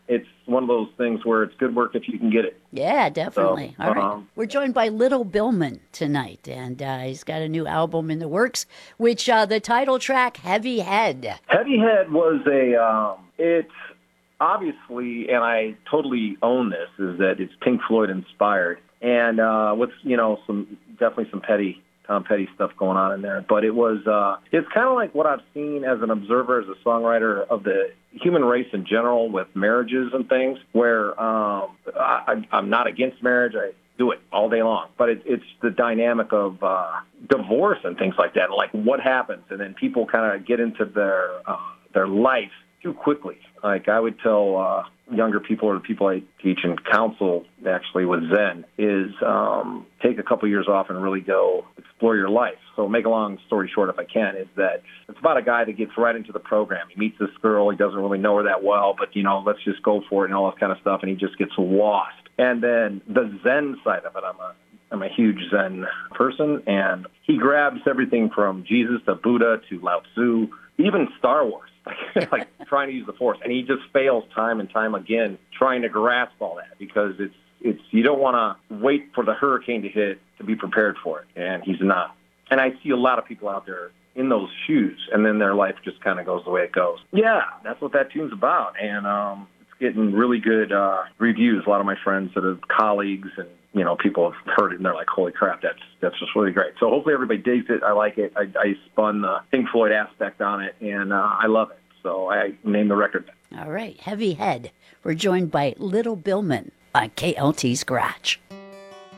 it's one of those things where it's good work if you can get it. Yeah, definitely. So, All right. We're joined by Little Billman tonight, and he's got a new album in the works, which the title track, Heavy Head. Heavy Head was it's obviously, and I totally own this, is that it's Pink Floyd inspired. And with, definitely some Tom Petty stuff going on in there. But it's kind of like what I've seen as an observer, as a songwriter of the human race in general with marriages and things, where I'm not against marriage. I do it all day long. But it's the dynamic of divorce and things like that, and like what happens. And then people kind of get into their life too quickly. Like I would tell younger people, or the people I teach and counsel actually with Zen, is take a couple years off and really go explore your life. So make a long story short, if I can, is that it's about a guy that gets right into the program. He meets this girl. He doesn't really know her that well, but, let's just go for it and all this kind of stuff. And he just gets lost. And then the Zen side of it, I'm a huge Zen person, and he grabs everything from Jesus to Buddha to Lao Tzu, even Star Wars, like trying to use the Force. And he just fails time and time again trying to grasp all that, because it's you don't want to wait for the hurricane to hit to be prepared for it, and he's not. And I see a lot of people out there in those shoes, and then their life just kind of goes the way it goes. Yeah, that's what that tune's about, and it's getting really good reviews. A lot of my friends that are colleagues and people have heard it, and they're like, holy crap, that's just really great. So hopefully everybody digs it. I like it. I spun the Pink Floyd aspect on it, and I love it. So I named the record. All right, Heavy Head. We're joined by Little Billman on KLT's Garage.